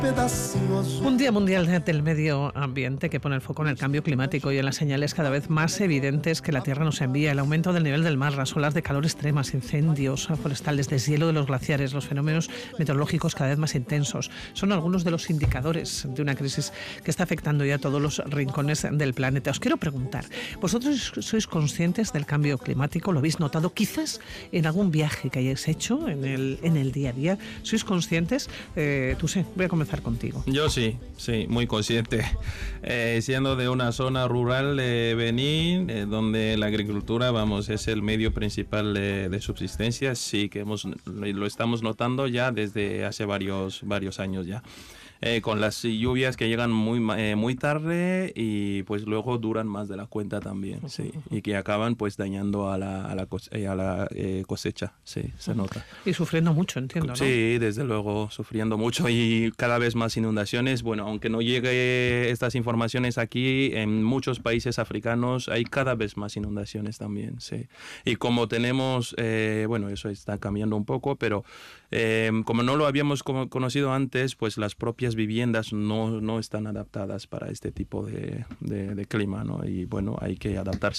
Un Día Mundial del Medio Ambiente que pone el foco en el cambio climático y en las señales cada vez más evidentes que la Tierra nos envía: el aumento del nivel del mar, las olas de calor extremas, incendios forestales, deshielo de los glaciares, los fenómenos meteorológicos cada vez más intensos. Son algunos de los indicadores de una crisis que está afectando ya a todos los rincones del planeta. Os quiero preguntar, ¿vosotros sois conscientes del cambio climático? ¿Lo habéis notado quizás en algún viaje que hayáis hecho en el día a día? ¿Sois conscientes? Tuse, voy a comenzar contigo. Yo sí, muy consciente. Siendo de una zona rural de Benín, donde la agricultura, es el medio principal de subsistencia, sí que lo estamos notando ya desde hace varios años ya. Con las lluvias que llegan muy tarde y pues luego duran más de la cuenta también, sí, y que acaban pues dañando a la cosecha, sí, se nota. Y sufriendo mucho, entiendo, ¿no? Sí, desde luego, sufriendo mucho y cada vez más inundaciones. Bueno, aunque no llegue estas informaciones aquí, en muchos países africanos hay cada vez más inundaciones también, sí. Y como tenemos, eso está cambiando un poco, pero como no lo habíamos conocido antes, pues las propias viviendas no están adaptadas para este tipo de clima, ¿no? Y bueno, hay que adaptarse